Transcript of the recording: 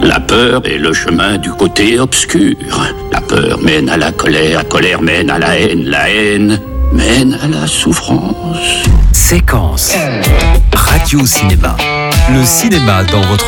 La peur est le chemin du côté obscur. La peur mène à la colère mène à la haine mène à la souffrance. Séquence Radio Cinéma. Le cinéma dans votre